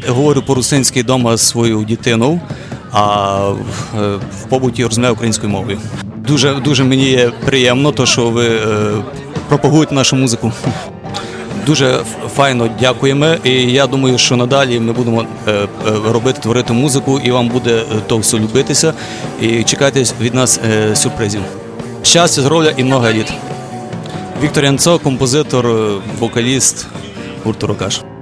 говорю по-русинськи вдома з своєю дитиною, а в побуті розмовляю українською мовою. Дуже мені є приємно, то, що ви пропагуєте нашу музику. Дуже файно дякуємо, і я думаю, що надалі ми будемо творити музику, і вам буде то все любитися, і чекайте від нас сюрпризів. Щастя, здоров'я і много літ. Віктор Янцо, композитор, вокаліст гурту «Рокаш».